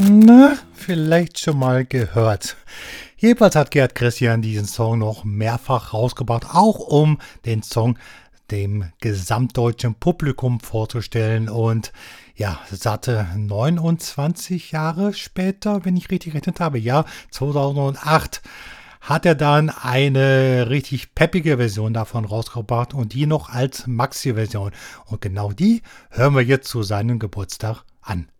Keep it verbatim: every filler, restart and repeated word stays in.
Na, vielleicht schon mal gehört. Jedenfalls hat Gerd Christian diesen Song noch mehrfach rausgebracht, auch um den Song dem gesamtdeutschen Publikum vorzustellen. Und ja, satte neunundzwanzig Jahre später, wenn ich richtig gerechnet habe, ja, zweitausendacht, hat er dann eine richtig peppige Version davon rausgebracht und die noch als Maxi-Version. Und genau die hören wir jetzt zu seinem Geburtstag an.